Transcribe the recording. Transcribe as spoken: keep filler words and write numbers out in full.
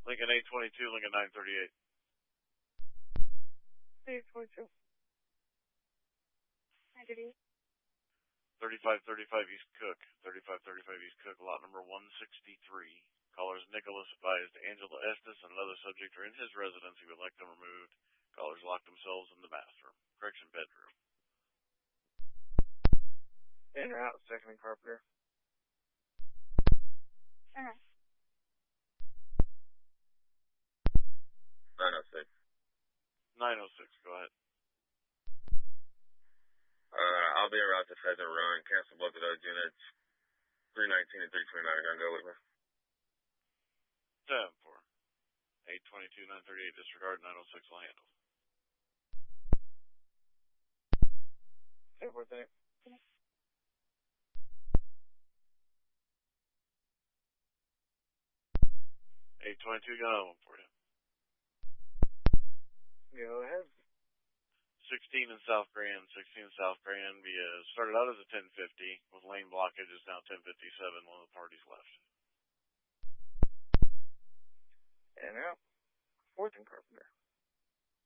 Lincoln eight twenty-two, Lincoln nine thirty-eight. eight twenty-two. nine thirty-eight. thirty-five thirty-five East Cook, thirty-five thirty-five East Cook, lot number one sixty-three. Callers Nicholas advised Angela Estes and another subject are in his residence. He would like them removed. Callers locked themselves in the bathroom. Correction, bedroom. In or out, second and Carpenter. Uh-huh. nine oh six. nine oh six, go ahead. Uh, I'll be around to Pheasant Run. Cancel both of those units. three nineteen and three twenty-nine are going to go with me. ten four. eight twenty-two, nine thirty-eight, disregard, nine oh six will handle. ten four, ten. eight twenty-two, got another one for you. Go ahead. sixteen in South Grand, sixteen in South Grand. We uh, started out as a ten fifty with lane blockage. It's now ten fifty-seven. One of the parties left. In or out, fourth and Carpenter.